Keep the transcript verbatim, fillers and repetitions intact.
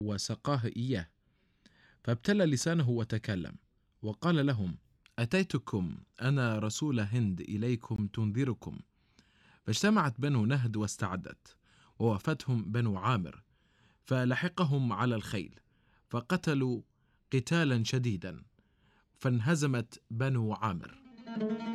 وسقاه إياه، فابتلى لسانه وتكلم وقال لهم: أتيتكم أنا رسول هند إليكم تنذركم. فاجتمعت بنو نهد واستعدت، ووفتهم بنو عامر، فلحقهم على الخيل فقتلوا قتالا شديدا، فانهزمت بنو عامر.